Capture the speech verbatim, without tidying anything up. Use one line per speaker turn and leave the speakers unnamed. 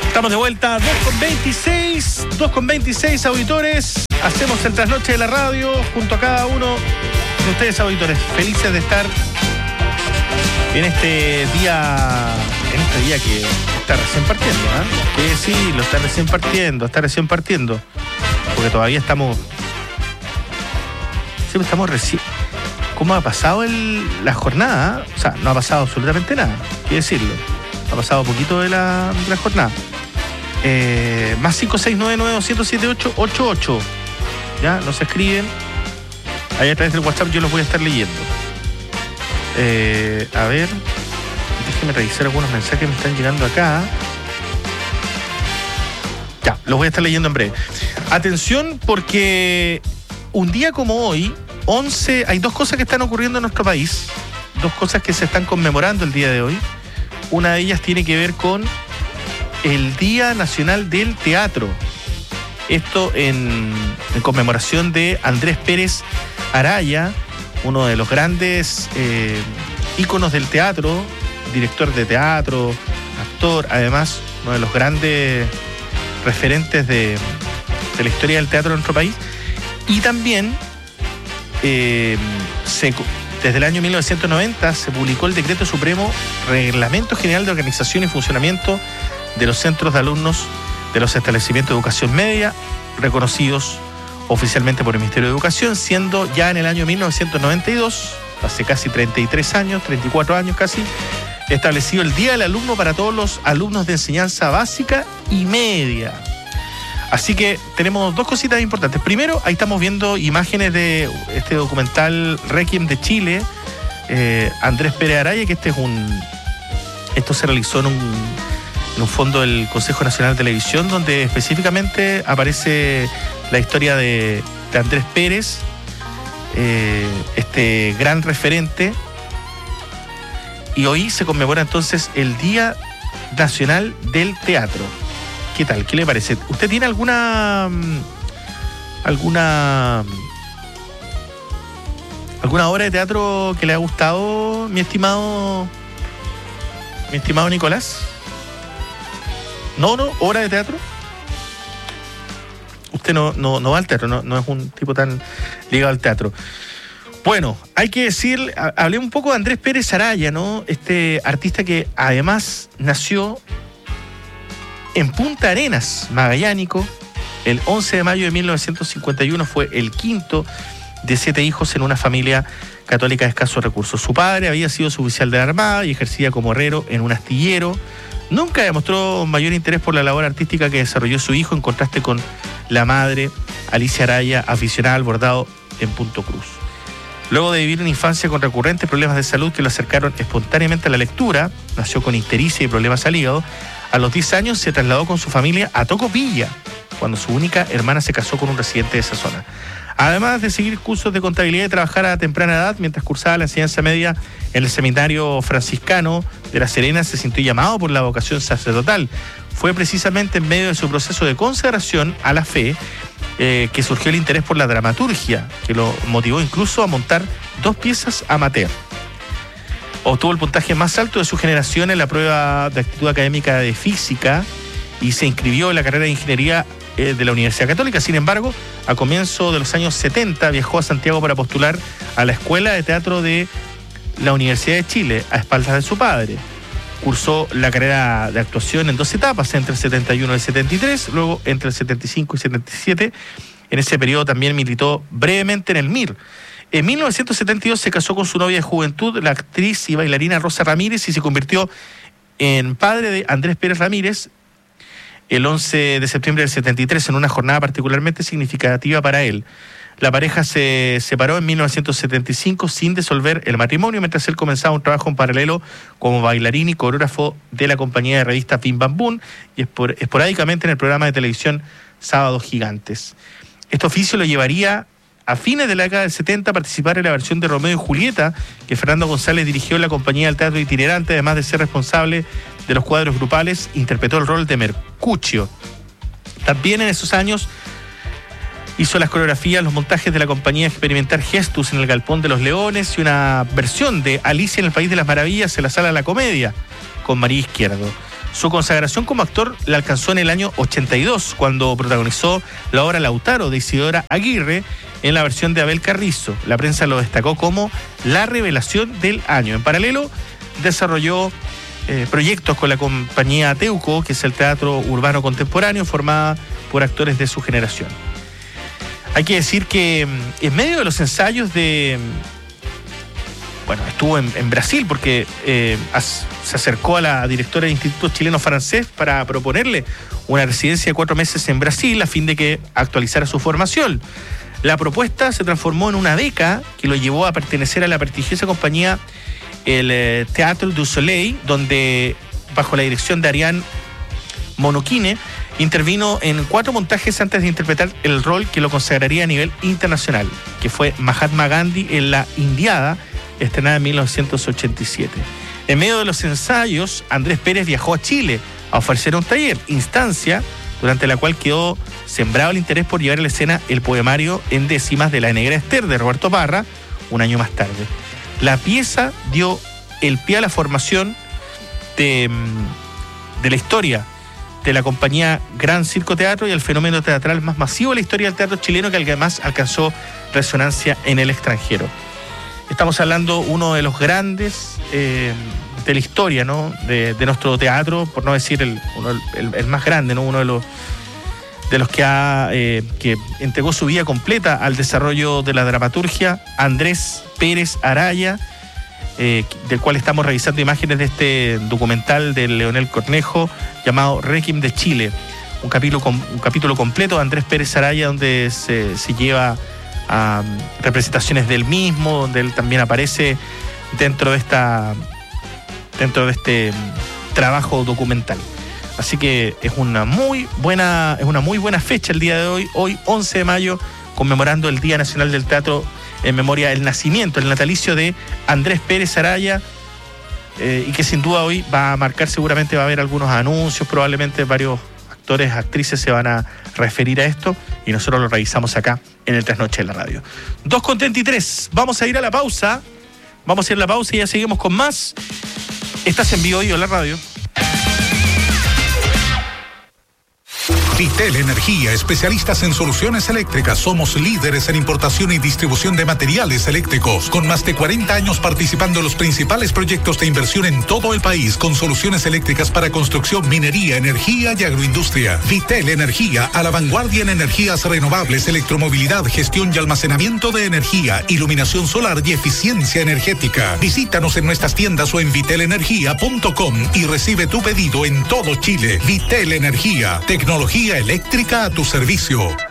Estamos de vuelta, dos con veintiséis, dos con veintiséis auditores. Hacemos el trasnoche de la radio junto a cada uno de ustedes, auditores. Felices de estar en este día, en este día que está recién partiendo, ¿eh? Que sí, lo está recién partiendo, está recién partiendo. Porque todavía estamos, siempre estamos recién. ¿Cómo ha pasado el, la jornada? O sea, no ha pasado absolutamente nada, hay que decirlo. Ha pasado poquito de la, de la jornada. Eh, más cinco seis nueve nueve dos cero siete ocho ocho ocho. Ya, nos escriben. Ahí a través del WhatsApp yo los voy a estar leyendo. Eh, a ver, déjenme revisar algunos mensajes que me están llegando acá. Ya, los voy a estar leyendo en breve. Atención, porque un día como hoy, once, hay dos cosas que están ocurriendo en nuestro país. Dos cosas que se están conmemorando el día de hoy. Una de ellas tiene que ver con el Día Nacional del Teatro. Esto en, en conmemoración de Andrés Pérez Araya, uno de los grandes eh, íconos del teatro, director de teatro, actor, además uno de los grandes referentes de, de la historia del teatro en nuestro país. Y también eh, se, desde el año mil novecientos noventa se publicó el Decreto Supremo Reglamento General de Organización y Funcionamiento de los centros de alumnos de los establecimientos de educación media reconocidos oficialmente por el Ministerio de Educación, siendo ya en el año mil novecientos noventa y dos, hace casi treinta y tres años, treinta y cuatro años casi, establecido el Día del Alumno para todos los alumnos de enseñanza básica y media. Así que tenemos dos cositas importantes. Primero, ahí estamos viendo imágenes de este documental Requiem de Chile, eh, Andrés Pérez Araya, que este es un... Esto se realizó en un, en un fondo del Consejo Nacional de Televisión, donde específicamente aparece la historia de, de Andrés Pérez, eh, este gran referente. Y hoy se conmemora entonces el Día Nacional del Teatro. ¿Qué tal? ¿Qué le parece? ¿Usted tiene alguna alguna alguna obra de teatro que le ha gustado, mi estimado mi estimado Nicolás? ¿No, no? ¿Obra de teatro? Usted no, no, no va al teatro, no, no es un tipo tan ligado al teatro. Bueno, hay que decir, hablé un poco de Andrés Pérez Araya, ¿no? Este artista que además nació en Punta Arenas, magallánico. El once de mayo de mil novecientos cincuenta y uno fue el quinto de siete hijos en una familia católica de escasos recursos. Su padre había sido suboficial de la Armada y ejercía como herrero en un astillero. Nunca demostró mayor interés por la labor artística que desarrolló su hijo, en contraste con la madre, Alicia Araya, aficionada al bordado en Punto Cruz. Luego de vivir una infancia con recurrentes problemas de salud que lo acercaron espontáneamente a la lectura, nació con ictericia y problemas al hígado. A los diez años se trasladó con su familia a Tocopilla, cuando su única hermana se casó con un residente de esa zona. Además de seguir cursos de contabilidad y trabajar a temprana edad, mientras cursaba la enseñanza media en el seminario franciscano de La Serena, se sintió llamado por la vocación sacerdotal. Fue precisamente en medio de su proceso de consagración a la fe eh, que surgió el interés por la dramaturgia, que lo motivó incluso a montar dos piezas amateur. Obtuvo el puntaje más alto de su generación en la prueba de actitud académica de física y se inscribió en la carrera de ingeniería eh, de la Universidad Católica. Sin embargo, a comienzos de los años setenta viajó a Santiago para postular a la Escuela de Teatro de la Universidad de Chile, a espaldas de su padre. Cursó la carrera de actuación en dos etapas, entre el setenta y uno y el setenta y tres, luego entre el setenta y cinco y setenta y siete. En ese periodo también militó brevemente en el M I R. En mil novecientos setenta y dos se casó con su novia de juventud, la actriz y bailarina Rosa Ramírez, y se convirtió en padre de Andrés Pérez Ramírez el once de septiembre del setenta y tres, en una jornada particularmente significativa para él. La pareja se separó en mil novecientos setenta y cinco sin disolver el matrimonio, mientras él comenzaba un trabajo en paralelo como bailarín y coreógrafo de la compañía de revistas Bim Bam Boom y espor- esporádicamente en el programa de televisión Sábados Gigantes. Este oficio lo llevaría a fines de la década del setenta a participar en la versión de Romeo y Julieta que Fernando González dirigió en la compañía del teatro itinerante. Además de ser responsable de los cuadros grupales, interpretó el rol de Mercucio. También en esos años hizo las coreografías, los montajes de la compañía experimental Gestus en el Galpón de los Leones y una versión de Alicia en el País de las Maravillas en la Sala de la Comedia con María Izquierdo. Su consagración como actor la alcanzó en el año ochenta y dos, cuando protagonizó la obra Lautaro de Isidora Aguirre en la versión de Abel Carrizo. La prensa lo destacó como la revelación del año. En paralelo, desarrolló eh, proyectos con la compañía Teuco, que es el teatro urbano contemporáneo, formada por actores de su generación. Hay que decir que en medio de los ensayos de... Bueno, estuvo en, en Brasil porque eh, as, se acercó a la directora del Instituto Chileno Francés para proponerle una residencia de cuatro meses en Brasil a fin de que actualizara su formación. La propuesta se transformó en una beca que lo llevó a pertenecer a la prestigiosa compañía el eh, Théâtre du Soleil, donde bajo la dirección de Ariane Monoquine intervino en cuatro montajes antes de interpretar el rol que lo consagraría a nivel internacional, que fue Mahatma Gandhi en La Indiada, estrenada en mil novecientos ochenta y siete. En medio de los ensayos, Andrés Pérez viajó a Chile a ofrecer un taller, instancia durante la cual quedó sembrado el interés por llevar a la escena el poemario en décimas de La Negra Ester de Roberto Parra, un año más tarde. La pieza dio el pie a la formación de, de la historia de la compañía Gran Circo Teatro y el fenómeno teatral más masivo de la historia del teatro chileno, que además alcanzó resonancia en el extranjero. Estamos hablando de uno de los grandes eh, de la historia, ¿no? de, de nuestro teatro, por no decir el, uno, el, el más grande, ¿no? Uno de los, de los que, ha, eh, que entregó su vida completa al desarrollo de la dramaturgia, Andrés Pérez Araya, eh, del cual estamos revisando imágenes de este documental de Leonel Cornejo llamado Requiem de Chile. Un capítulo, un capítulo completo de Andrés Pérez Araya donde se, se lleva a representaciones del mismo, donde él también aparece dentro de esta dentro de este trabajo documental. Así que es una muy buena es una muy buena fecha el día de hoy, hoy once de mayo, conmemorando el Día Nacional del Teatro en memoria del nacimiento, el natalicio de Andrés Pérez Araya, eh, y que sin duda hoy va a marcar, seguramente va a haber algunos anuncios, probablemente varios actores, actrices se van a referir a esto y nosotros lo revisamos acá en el Trasnoche de la Radio. dos con treinta y tres, vamos a ir a la pausa, vamos a ir a la pausa y ya seguimos con más. Estás en Vivo Vivo la radio.
Vitel Energía, especialistas en soluciones eléctricas. Somos líderes en importación y distribución de materiales eléctricos, con más de cuarenta años participando en los principales proyectos de inversión en todo el país, con soluciones eléctricas para construcción, minería, energía y agroindustria. Vitel Energía, a la vanguardia en energías renovables, electromovilidad, gestión y almacenamiento de energía, iluminación solar y eficiencia energética. Visítanos en nuestras tiendas o en vitel energía punto com y recibe tu pedido en todo Chile. Vitel Energía, tecnología eléctrica a tu servicio.